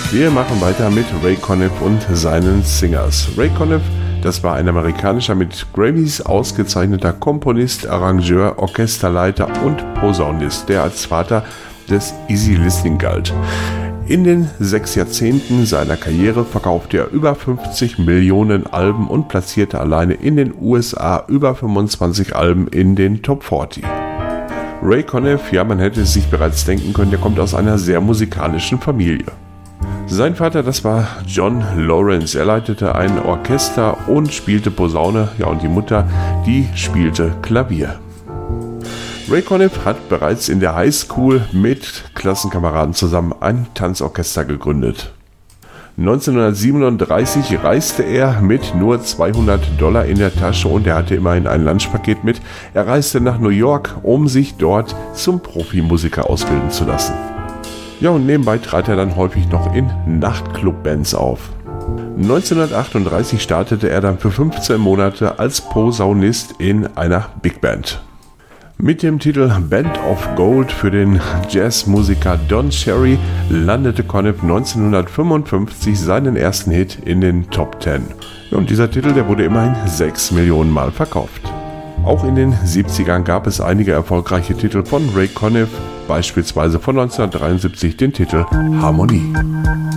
Wir machen weiter mit Ray Conniff und seinen Singers. Ray Conniff, das war ein amerikanischer, mit Grammys ausgezeichneter Komponist, Arrangeur, Orchesterleiter und Posaunist, der als Vater des Easy Listening galt. In den 6 Jahrzehnten seiner Karriere verkaufte er über 50 Millionen Alben und platzierte alleine in den USA über 25 Alben in den Top 40. Ray Conniff, ja, man hätte es sich bereits denken können, der kommt aus einer sehr musikalischen Familie. Sein Vater, das war John Lawrence. Er leitete ein Orchester und spielte Posaune. Ja, und die Mutter, die spielte Klavier. Ray Conniff hat bereits in der Highschool mit Klassenkameraden zusammen ein Tanzorchester gegründet. 1937 reiste er mit nur $200 in der Tasche und er hatte immerhin ein Lunchpaket mit. Er reiste nach New York, um sich dort zum Profimusiker ausbilden zu lassen. Ja, und nebenbei trat er dann häufig noch in Nachtclub-Bands auf. 1938 startete er dann für 15 Monate als Posaunist in einer Big Band. Mit dem Titel Band of Gold für den Jazzmusiker Don Cherry landete Conniff 1955 seinen ersten Hit in den Top 10. Und dieser Titel, der wurde immerhin 6 Millionen Mal verkauft. Auch in den 70ern gab es einige erfolgreiche Titel von Ray Conniff, beispielsweise von 1973 den Titel Harmonie.